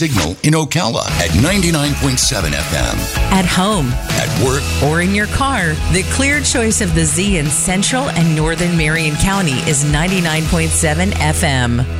Signal in Ocala at 99.7 FM. At home, At work, or in your car, the clear choice of the Z in Central and Northern Marion County is 99.7 FM.